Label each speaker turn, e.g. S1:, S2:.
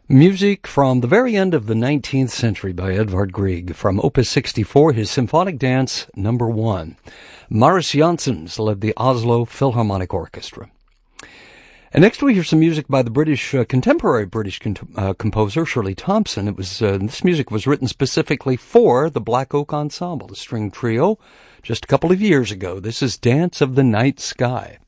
S1: Music from the very end of the 19th century by Edvard Grieg from Opus 64, his Symphonic Dance No. 1. Marius Janssens led the Oslo Philharmonic Orchestra. And next we hear some music by the contemporary British composer Shirley Thompson. This music was written specifically for the Black Oak Ensemble, a string trio, just a couple of years ago. This is Dance of the Night Sky.